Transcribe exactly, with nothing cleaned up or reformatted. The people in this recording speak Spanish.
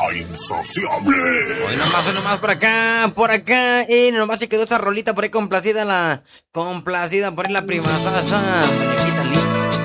La insaciable. Hoy nomás, hoy nomás por acá, por acá. Y nomás se quedó esa rolita por ahí complacida la... Complacida por ahí la prima Sasa. Muñequita linda.